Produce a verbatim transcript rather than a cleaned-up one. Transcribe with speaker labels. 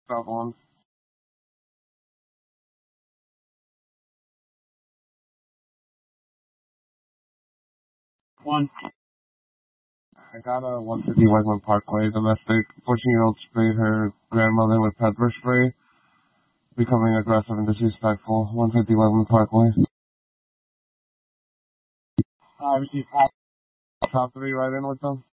Speaker 1: South one. One. I got a one fifty Wegman Parkway domestic. fourteen-year-old sprayed her grandmother with pepper spray, becoming aggressive and disrespectful. one fifty Wegman Parkway. I received top three right in with them.